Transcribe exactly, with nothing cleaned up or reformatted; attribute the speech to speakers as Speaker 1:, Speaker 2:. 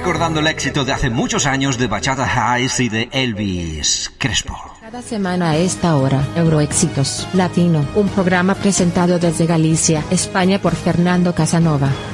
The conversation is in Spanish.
Speaker 1: recordando el éxito de hace muchos años de Bachata High y de Elvis Crespo.
Speaker 2: Cada semana a esta hora, Euroéxitos Latino, un programa presentado desde Galicia, España por Fernando Casanova.